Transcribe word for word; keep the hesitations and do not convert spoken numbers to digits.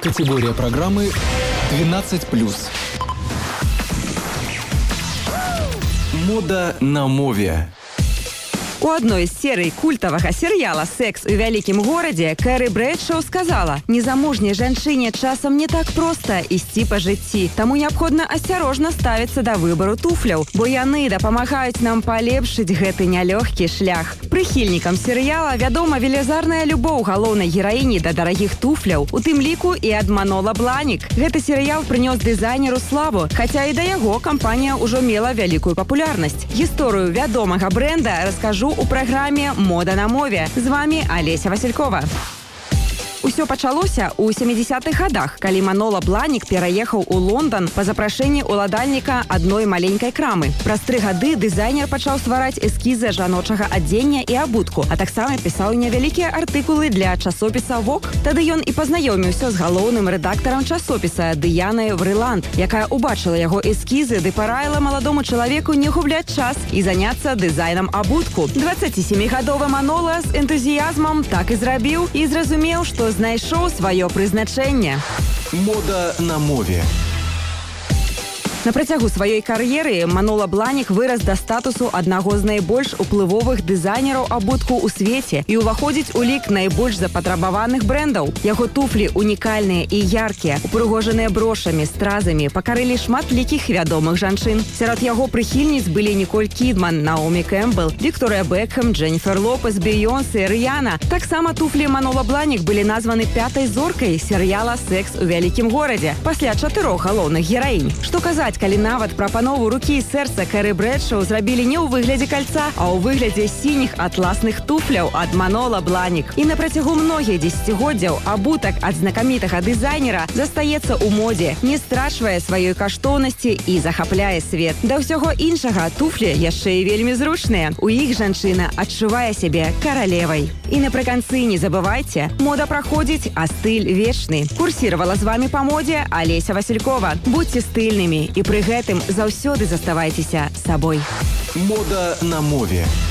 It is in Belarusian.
Категория программы двенадцать плюс. Мода на мове. У одной з серый культавага серыяла «Секс у вялікім горадзе» Кэры Брэдшоу сказала: «Незамужняй жанчыне часам не так проста ісці па жыцці, таму неабходна асцярожна ставіцца да выбару туфляў, бо яны дапамагаюць нам палепшыць гэты нялёгкі шлях». Прыхільнікам серыяла вядома велізарная любоў галоўнай гераіні да дарагіх туфляў, у тым ліку і ад Манола Бланік. Гэты серыял прынёс дызайнеру славу, хаця і да яго кампанія ўжо мела вялікую папулярнасць. Гісторыю вядомага брэнда раскажу у праграме «Мода на мове». З вами Олеся Василькова. Усё пачалося ў сямідзесятых гадах, калі Манола Бланік пераехаў у Лондан па запрашэнні ўладальніка адной маленькай крамы. Праз тры гады дызайнер пачаў ствараць эскізы жаночага адзення і абутку, а таксама пісаў невялікія артыкулы для часопіса «Вок». Тады ён і пазнаёміўся з галоўным рэдактарам часопіса Дыянай Врыланд, якая убачыла яго эскізы ды параіла маладому чалавеку не губляць час і заняцца дызайнам абутку. дваццацісямігадовы Манола з энтузіязмам так і зрабіў і зразумеў, што знайшоў сваё прызначэнне. Мода на мове. На працягу сваёй кар'еры Манола Бланік вырас да статусу аднаго з найбольш уплывовых дызайнераў абутку ў свеце і ўваходзіць у лік найбольш запатрабаваных брэндаў. Яго туфлі унікальныя і яркія, упрыгожаныя брошамі, стразамі, пакарылі шматлікіх вядомых жанчын. Сярод яго прыхільніц былі Ніколь Кідман, Наомі Кэмпбелл, Вікторыя Бекхэм, Дженніфер Лопес, Бейонсе, Рыяна. Таксама туфлі Манола Бланік былі названы пятай зоркай серыяла «Секс у вялікім горадзе» пасля чатырох галоўных гераінь. Што казаць, калі нават прапанову рукі і сэрца Кэры Брэдшоу зрабілі не ў выглядзе кальца, а ў выглядзе сініх атласных туфляў ад Манола Бланік. І на працягу многіх дзесяцігоддзяў абутак ад знакамітага дызайнера застаецца ў модзе, не страчвае сваёй каштоўнасці і захапляе свет. Да ўсяго іншага, туфлі яшчэ і вельмі зручныя. У іх жанчына адчувае сябе каралевай. І напрыканцы не забывайце, мода праходзіць, а стыль вечны. Курсіравала з вами па модзе Олеся Василькова. Будьце стыльнымі і пры гэтым заўсёды заставайцеся сабой. Мода на мове.